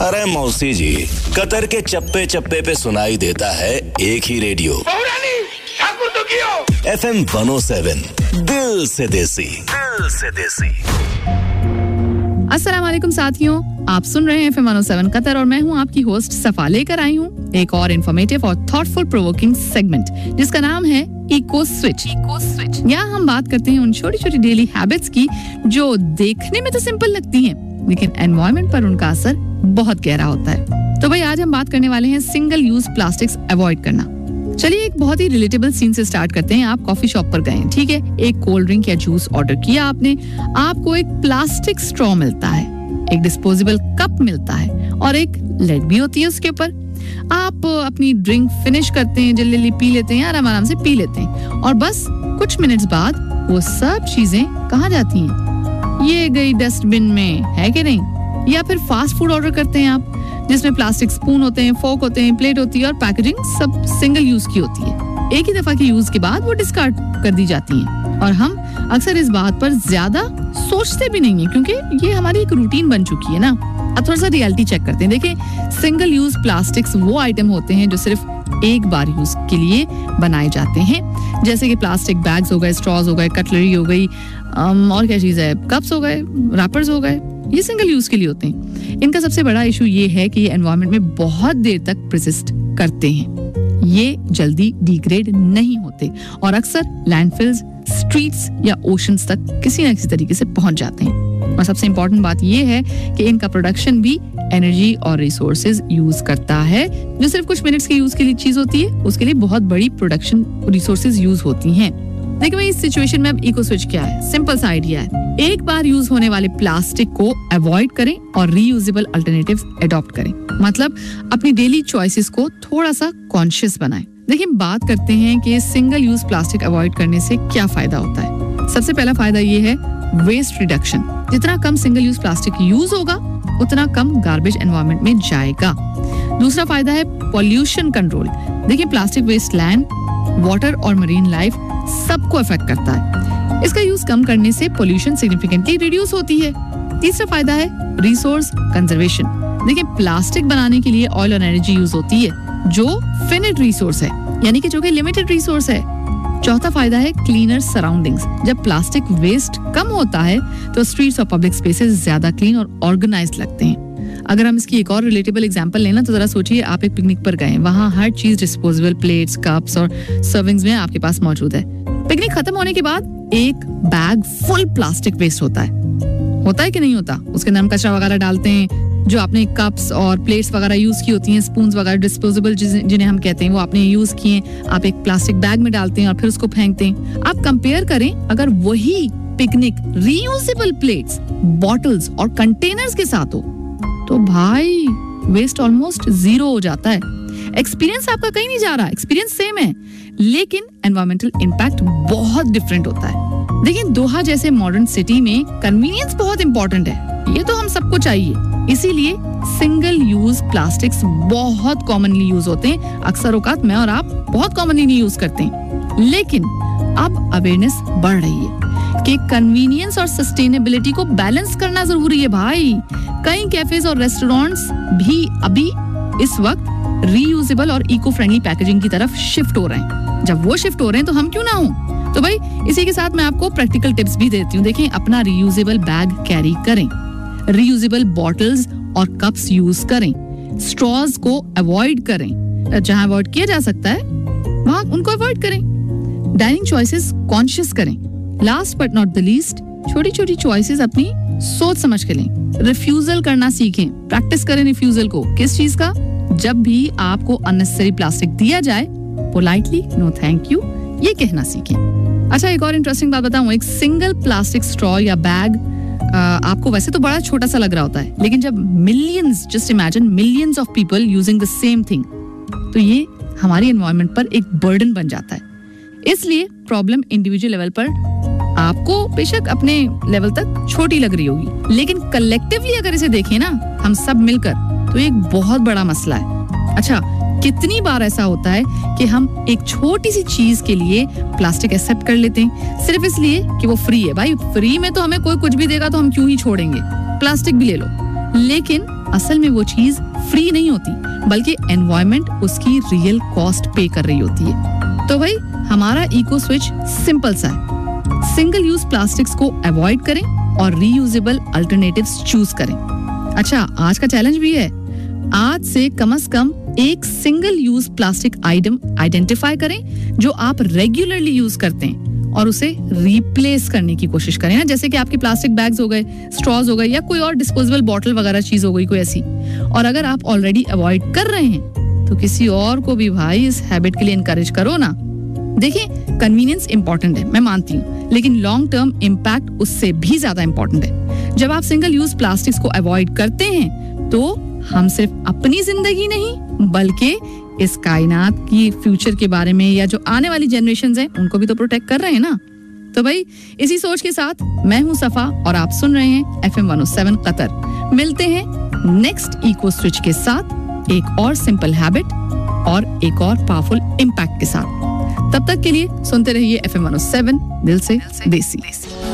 अरे मौसी जी, कतर के चप्पे चप्पे पे सुनाई देता है एक ही रेडियो, FM 107, दिल से देसी। अस्सलाम वालेकुम साथियों, आप सुन रहे हैं FM 107 कतर और मैं हूं आपकी होस्ट सफा। लेकर आई हूं एक और इन्फॉर्मेटिव और थॉटफुल प्रोवोकिंग सेगमेंट जिसका नाम है इको स्विच। यहाँ हम बात करते हैं उन छोटी छोटी डेली हैबिट्स की जो देखने में तो सिंपल लगती हैं, लेकिन एनवायरनमेंट पर उनका असर बहुत गहरा होता है। तो भाई आज हम बात करने वाले हैं सिंगल यूज प्लास्टिक्स अवॉइड करना। चलिए एक बहुत ही रिलेटेबल सीन से स्टार्ट करते हैं। आप कॉफी शॉप पर गए, ठीक है, एक कोल्ड ड्रिंक या जूस ऑर्डर किया आपने, आपको एक प्लास्टिक स्ट्रॉ मिलता है, एक डिस्पोजेबल कप मिलता है और एक लेड भी होती है उसके ऊपर। आप अपनी ड्रिंक फिनिश करते हैं, जल्दी पी लेते हैं, आराम से पी लेते हैं और बस कुछ मिनट्स बाद वो सब चीजें कहाँ जाती हैं? ये गई डस्टबिन में, है कि नहीं? या फिर फास्ट फूड ऑर्डर करते हैं आप, जिसमें प्लास्टिक स्पून होते हैं, फोक होते हैं, प्लेट होती है और पैकेजिंग सब सिंगल यूज की होती है। एक ही दफा के यूज के बाद वो डिस्कार्ड कर दी जाती हैं और हम अक्सर इस बात पर ज्यादा सोचते भी नहीं है क्योंकि ये हमारी एक रूटीन बन चुकी है ना। अब थोड़ा सा रियलिटी चेक करते हैं। देखिए, सिंगल यूज प्लास्टिक्स वो आइटम होते हैं जो सिर्फ एक बार यूज के लिए बनाए जाते हैं, जैसे कि प्लास्टिक बैग्स हो गए, स्ट्रॉज हो गए, कटलरी हो गई, और क्या चीज है, कप्स हो गए, रैपर्स हो गए, ये सिंगल यूज के लिए होते हैं। इनका सबसे बड़ा इशू ये है कि ये एनवायरनमेंट में बहुत देर तक परसिस्ट करते हैं, ये जल्दी डिग्रेड नहीं होते और अक्सर लैंडफिल्स, स्ट्रीट्स या ओशंस तक किसी न किसी तरीके से पहुंच जाते हैं। और सबसे इंपॉर्टेंट बात ये है कि इनका प्रोडक्शन भी एनर्जी और रिसोर्सेज यूज करता है, जो सिर्फ कुछ मिनट्स के यूज के लिए चीज होती है, उसके लिए बहुत बड़ी प्रोडक्शन रिसोर्सेज यूज होती हैं। देखिए भाई, इस सिचुएशन में अब इको स्विच क्या है? सिंपल सा आइडिया है, एक बार यूज होने वाले प्लास्टिक को अवॉइड करें और रीयूजेबल अल्टरनेटिव्स अडॉप्ट करें। मतलब अपनी डेली चॉइसेस को थोड़ा सा कॉन्शियस बनाएं। देखिए, बात करते हैं कि सिंगल यूज प्लास्टिक अवॉइड करने से क्या फायदा होता है। सबसे पहला फायदा ये है वेस्ट रिडक्शन। जितना कम सिंगल यूज प्लास्टिक यूज होगा उतना कम गार्बेज एनवायरनमेंट में जाएगा। दूसरा फायदा है पॉल्यूशन कंट्रोल। देखिए, प्लास्टिक वेस्ट लैंड, वाटर और मरीन लाइफ सबको अफेक्ट करता है। इसका यूज कम करने से पॉल्यूशन सिग्निफिकेंटली रिड्यूस होती है। तीसरा फायदा है रिसोर्स कंजर्वेशन। देखिए, प्लास्टिक बनाने के लिए ऑयल और एनर्जी यूज होती है जो फिनिट रिसोर्स है, यानी कि जो कि लिमिटेड रिसोर्स है। चौथा फायदा है क्लीनर सराउंडिंग्स। जब प्लास्टिक वेस्ट कम होता है तो स्ट्रीट्स और पब्लिक स्पेसेस ज्यादा क्लीन और ऑर्गेनाइज्ड लगते हैं। अगर हम इसकी एक और रिलेटेबल एग्जांपल लेना तो जरा सोचिए, आप एक पिकनिक पर गए, वहाँ हर चीज डिस्पोजेबल प्लेट्स, कप्स और सर्विंग्स में आपके पास मौजूद है। पिकनिक खत्म होने के बाद एक बैग फुल प्लास्टिक वेस्ट होता है कि नहीं होता? उसके अंदर हम कचरा वगैरह डालते हैं, जो आपने कप्स और प्लेट्स वगैरह यूज की होती हैं, स्पून्स वगैरह डिस्पोजेबल जिन्हें हम कहते हैं, वो आपने यूज किए, आप एक प्लास्टिक बैग में डालते हैं और फिर उसको फेंकते हैं। आप कंपेयर करें, अगर वही पिकनिक रीयूजेबल प्लेट्स, बॉटल्स और कंटेनर्स के साथ हो तो भाई वेस्ट ऑलमोस्ट जीरो हो जाता है। एक्सपीरियंस आपका कहीं नहीं जा रहा, एक्सपीरियंस सेम है, लेकिन एनवायरमेंटल इम्पैक्ट बहुत डिफरेंट होता है। देखिए, दोहा जैसे मॉडर्न सिटी में कन्वीनियंस बहुत इंपॉर्टेंट है, ये तो हम सबको चाहिए। इसीलिए सिंगल यूज प्लास्टिक्स बहुत कॉमनली यूज होते हैं। अक्सर औकात मैं और आप बहुत कॉमनली नहीं यूज करते हैं, लेकिन अब अवेयरनेस बढ़ रही है कि कन्वीनियंस और सस्टेनेबिलिटी को बैलेंस करना जरूरी है भाई। कई कैफेज और रेस्टोरेंट्स भी अभी इस वक्त रीयूजेबल और इको फ्रेंडली पैकेजिंग की तरफ शिफ्ट हो रहे हैं। जब वो शिफ्ट हो रहे हैं तो हम क्यों ना हो? तो भाई इसी के साथ मैं आपको प्रैक्टिकल टिप्स भी देती हूँ। देखिए, अपना रीयूजेबल बैग कैरी करें, रीयूजेबल बॉटल्स और कप्स यूज करें, स्ट्रॉज को अवॉइड करें, जहां अवॉइड किया जा सकता है वहां उनको अवॉइड करें। डाइनिंग चॉइसेस कॉन्शियस करें। Last but not the least, छोटी छोटी चॉइसेस अपनी सोच समझ के लें। रिफ्यूजल करना सीखें, प्रैक्टिस करें रिफ्यूजल को। किस चीज का? जब भी आपको अननेसेसरी प्लास्टिक दिया जाए, पोलाइटली नो थैंक यू ये कहना सीखें। अच्छा, एक और इंटरेस्टिंग बात बताऊं, एक सिंगल प्लास्टिक स्ट्रॉ या बैग आपको वैसे तो बड़ा छोटा सा लग रहा होता है, लेकिन जब millions, just imagine millions of people using the same thing, तो ये हमारी एनवायरनमेंट पर एक बर्डन बन जाता है। इसलिए प्रॉब्लम इंडिविजुअल लेवल पर आपको बेशक अपने लेवल तक छोटी लग रही होगी, लेकिन कलेक्टिवली अगर इसे देखें ना, हम सब मिलकर, तो एक बहुत बड़ा मसला है। अच्छा, कितनी बार ऐसा होता है कि हम एक छोटी सी चीज के लिए प्लास्टिक एक्सेप्ट कर लेते हैं सिर्फ इसलिए कि वो फ्री है। भाई फ्री में तो हमें कोई कुछ भी देगा तो हम क्यों ही छोड़ेंगे, प्लास्टिक भी ले लो। लेकिन असल में वो चीज फ्री नहीं होती, बल्कि एनवायरनमेंट उसकी रियल कॉस्ट पे कर रही होती है। तो भाई हमारा इको स्विच सिंपल सा है, सिंगल यूज प्लास्टिक्स को अवॉइड करें और रीयूजेबल अल्टरनेटिव्स चूज करें। अच्छा, आज का चैलेंज भी है, आज से कम एक single use plastic item identify करें जो आप रेगुलरली यूज करते हैं और उसे रिप्लेस करने की कोशिश करें ना, जैसे कि आपके प्लास्टिक बैग्स हो गए, स्ट्रॉज हो गए या कोई और डिस्पोजेबल बॉटल वगैरह चीज हो गई कोई ऐसी। और अगर आप ऑलरेडी अवॉइड कर रहे हैं तो किसी और को भी भाई इस हैबिट के लिए इनकरेज करो ना। देखिए, कन्वीनियंस इंपॉर्टेंट है, मैं मानती हूँ, लेकिन लॉन्ग टर्म इम्पैक्ट उससे भी ज्यादा इंपॉर्टेंट है। जब आप सिंगल यूज प्लास्टिक्स को अवॉइड करते हैं तो हम सिर्फ अपनी जिंदगी नहीं बल्कि इस कायनात की फ्यूचर के बारे में या जो आने वाली जनरेशंस हैं उनको भी तो प्रोटेक्ट कर रहे हैं ना। तो भाई इसी सोच के साथ मैं हूं सफा और आप सुन रहे हैं FM 107 कतर। मिलते हैं नेक्स्ट इको स्विच के साथ, एक और सिंपल हैबिट और एक और पावरफुल इम्पैक्ट के साथ। तब तक के लिए सुनते रहिए FM 107, दिल से देसी।